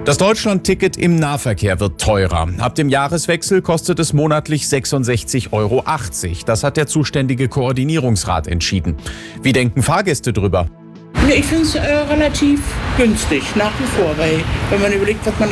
Das Deutschland-Ticket im Nahverkehr wird teurer. Ab dem Jahreswechsel kostet es monatlich 66,80 €. Das hat der zuständige Koordinierungsrat entschieden. Wie denken Fahrgäste drüber? Ja, ich finde es relativ günstig, nach wie vor, weil wenn man überlegt, was man